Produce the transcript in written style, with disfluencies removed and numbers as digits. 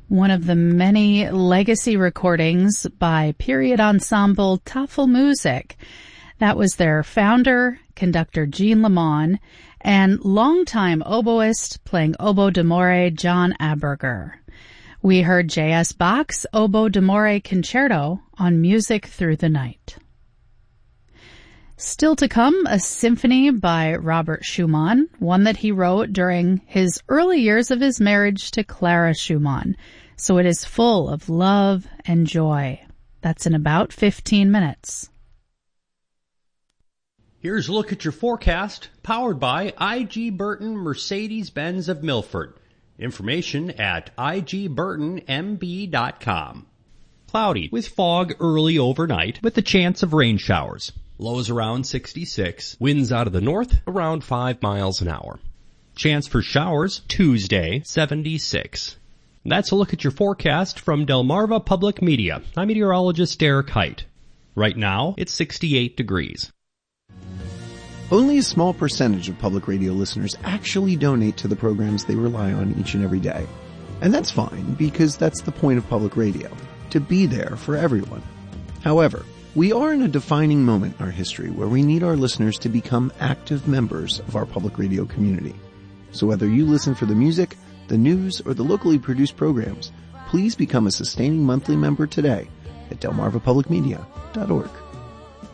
one of the many legacy recordings by period ensemble Tafelmusik. That was their founder, conductor Jean Lamont, and longtime oboist playing oboe d'amore John Aberger. We heard J.S. Bach's Oboe d'Amore Concerto on Music Through the Night. Still to come, a symphony by Robert Schumann, one that he wrote during his early years of his marriage to Clara Schumann. So it is full of love and joy. That's in about 15 minutes. Here's a look at your forecast, powered by I.G. Burton Mercedes-Benz of Milford. Information at igburtonmb.com. Cloudy with fog early overnight with a chance of rain showers. Lows around 66. Winds out of the north around 5 miles an hour. Chance for showers Tuesday, 76. That's a look at your forecast from Delmarva Public Media. I'm meteorologist Derek Height. Right now, it's 68 degrees. Only a small percentage of public radio listeners actually donate to the programs they rely on each and every day. And that's fine, because that's the point of public radio, to be there for everyone. However, we are in a defining moment in our history where we need our listeners to become active members of our public radio community. So whether you listen for the music, the news, or the locally produced programs, please become a sustaining monthly member today at delmarvapublicmedia.org.